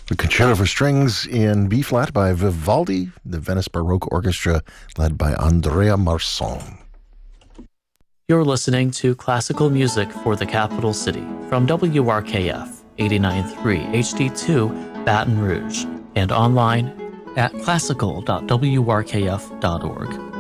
The Concerto for Strings in B-flat by Vivaldi, the Venice Baroque Orchestra led by Andrea Marsan. You're listening to Classical Music for the Capital City from WRKF 89.3 HD2 Baton Rouge and online at classical.wrkf.org.